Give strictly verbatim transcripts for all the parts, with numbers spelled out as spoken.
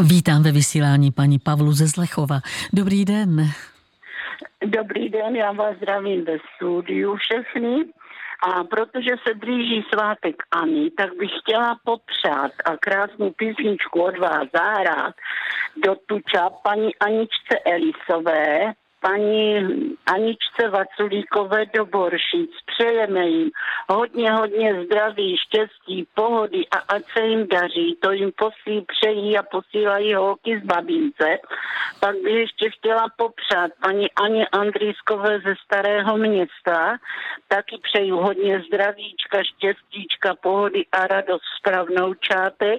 Vítám ve vysílání paní Pavlu ze Zlechova. Dobrý den. Dobrý den, já vás zdravím ve studiu všechny. A protože se blíží svátek Ani, tak bych chtěla popřát a krásnou písničku od vás zahrát do tuča paní Aničce Elisové, paní Aničce Vaculíkové do Boršic. Přejeme jim hodně, hodně zdraví, štěstí, pohody a ať se jim daří. To jim posí, přejí a posílají holky z Babince. Pak bych ještě chtěla popřát paní Aně Andrýskové ze Starého Města. Taky přeju hodně zdravíčka, štěstíčka, pohody a radost v pravnoučátek.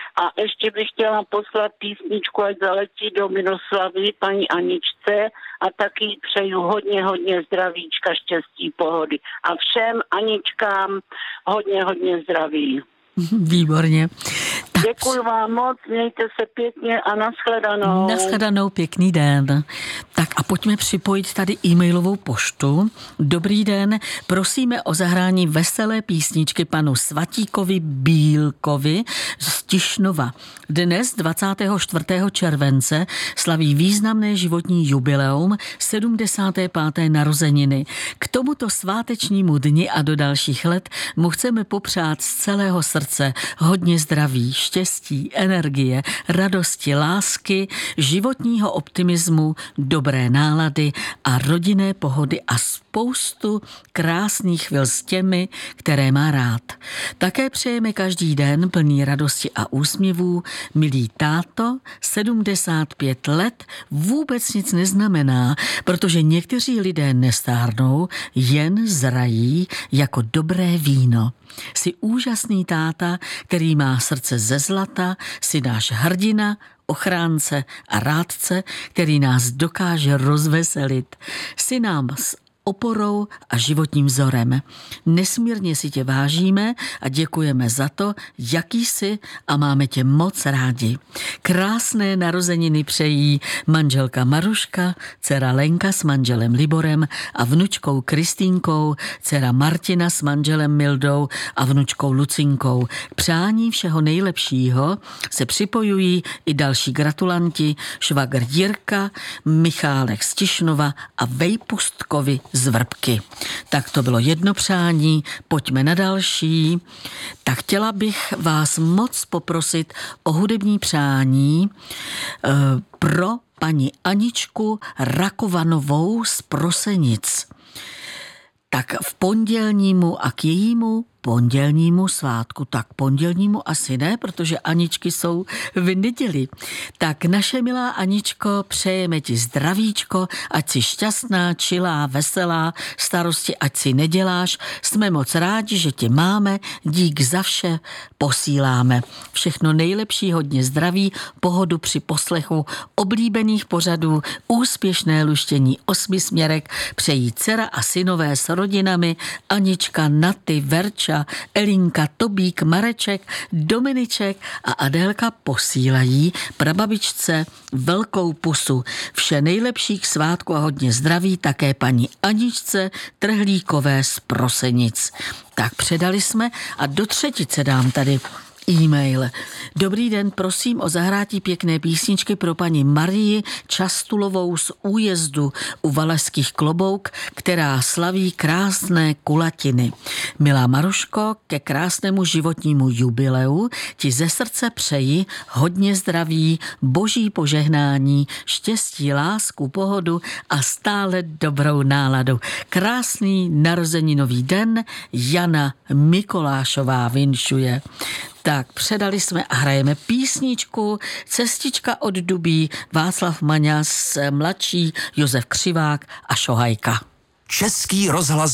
A ještě bych chtěla poslat písničku, ať zaletí do Minoslavy paní Aničce. A taky přeju hodně, hodně zdravíčka, štěstí, pohody. A všem Aničkám hodně, hodně zdraví. Výborně. Tak, děkuji vám moc, mějte se pěkně a nashledanou. Nashledanou, pěkný den. Tak a pojďme připojit tady e-mailovou poštu. Dobrý den, prosíme o zahrání veselé písničky panu Svatíkovi Bílkovi z Tišnova. Dnes dvacátého čtvrtého července slaví významné životní jubileum sedmdesáté páté narozeniny. K tomuto svátečnímu dni a do dalších let mu chceme popřát z celého srdce hodně zdraví, štěstí, energie, radosti, lásky, životního optimismu, dobré nálady a rodinné pohody a spoustu krásných chvil s těmi, které má rád. Také přejeme každý den plný radosti a úsměvů. Milý táto, sedmdesát pět let vůbec nic neznamená, protože někteří lidé nestárnou, jen zrají jako dobré víno. Jsi úžasný táta, který má srdce ze zlata, jsi náš hrdina, ochránce a rádce, který nás dokáže rozveselit. Jsi nám s oporou a životním vzorem. Nesmírně si tě vážíme a děkujeme za to, jaký jsi a máme tě moc rádi. Krásné narozeniny přejí manželka Maruška, dcera Lenka s manželem Liborem a vnučkou Kristýnkou, dcera Martina s manželem Mildou a vnučkou Lucinkou. K přání všeho nejlepšího se připojují i další gratulanti, švagr Jirka, Michálek z Tišnova a Vejpustkovi z Vrbky. Tak to bylo jedno přání, pojďme na další. Tak chtěla bych vás moc poprosit o hudební přání e, pro paní Aničku Rakovanovou z Prosenic. Tak v pondělnímu a k jejímu pondělnímu svátku, tak pondělnímu asi ne, protože Aničky jsou v neděli. Tak naše milá Aničko, přejeme ti zdravíčko, ať jsi šťastná, čilá, veselá, starosti ať si neděláš. Jsme moc rádi, že tě máme, dík za vše posíláme. Všechno nejlepší, hodně zdraví, pohodu při poslechu oblíbených pořadů, úspěšné luštění osmi směrek přejí dcera a synové s rodinami Anička, Naty, Verča, Elinka, Tobík, Mareček, Dominiček a Adélka posílají prababičce velkou pusu. Vše nejlepší k svátku a hodně zdraví také paní Aničce Trhlíkové z Prosenic. Tak předali jsme a do třetice dám tady e-mail. Dobrý den, prosím o zahrátí pěkné písničky pro paní Marii Častulovou z Újezdu u Valašských Klobouk, která slaví krásné kulatiny. Milá Maruško, ke krásnému životnímu jubileu ti ze srdce přeji hodně zdraví, boží požehnání, štěstí, lásku, pohodu a stále dobrou náladu. Krásný narozeninový den Jana Mikolášová vinšuje. Tak předali jsme a hrajeme písničku Cestička od Dubí, Václav Maňas, mladší, Josef Křivák a Šohajka. Český rozhlas